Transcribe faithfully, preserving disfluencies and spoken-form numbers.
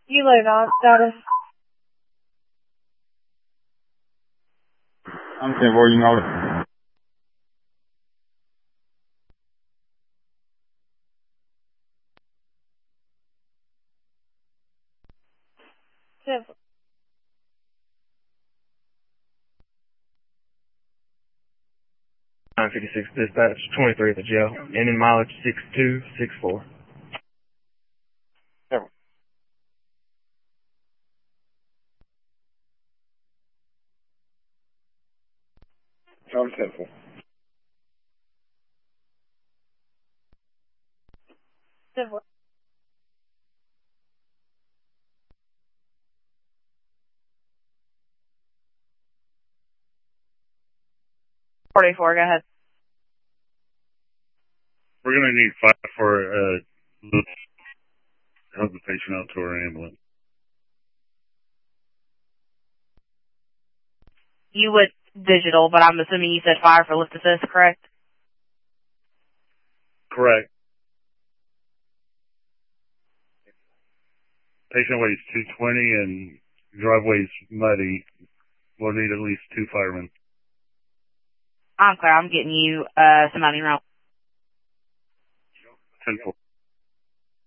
Helo nine status. I'm ten four, you know it. ten four. nine fifty-six dispatch, twenty-three at the jail. Ending mileage six two six four. I'm ten four. ten four. forty-four, go ahead. We're going to need five for uh, help the patient out to our ambulance. You would digital, but I'm assuming you said fire for lift assist, correct? Correct. Patient weighs two twenty and driveway's muddy. We'll need at least two firemen. I'm clear. I'm getting you uh somebody around. ten four.